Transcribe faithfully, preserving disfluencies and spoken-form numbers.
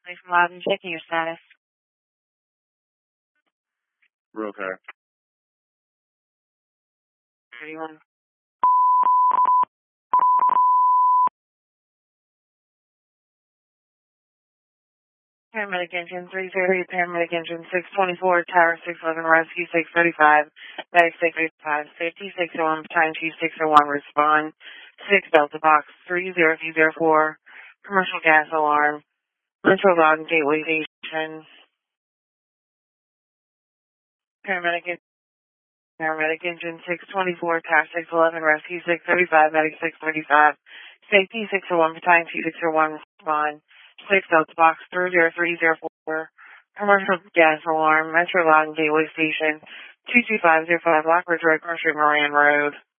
Please from Loudon, checking your status. Real car. thirty-one. Paramedic engine three thirty, paramedic engine six twenty-four, tower six eleven, rescue six thirty-five, medic six thirty-five, safety six oh one, battalion two six oh one, respond six Delta box three zero three zero four, commercial gas alarm, Metro Loudon Gateway Station. Paramedic engine. Paramedic engine six twenty-four, tower six eleven, rescue six thirty-five, medic six thirty-five, safety six oh one, battalion two six oh one, respond six Delta box three zero three zero four, commercial gas alarm, Metro Loudon Gateway Station, two two five zero five, Lockridge Road, Commercial Moran Road.